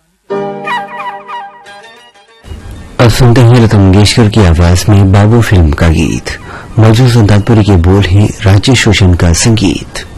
अब सुनते हैं लता मंगेशकर की आवाज में बाबू फिल्म का गीत। मौजूद संतानपुरी के बोल हैं राजेश रोशन का संगीत।